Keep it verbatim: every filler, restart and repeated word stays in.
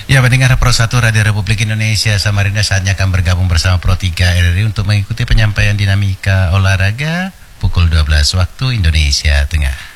Ya, pendengar Pro satu Radio Republik Indonesia Samarinda, saatnya akan bergabung bersama Pro tiga R R I untuk mengikuti penyampaian dinamika olahraga pukul dua belas waktu Indonesia Tengah.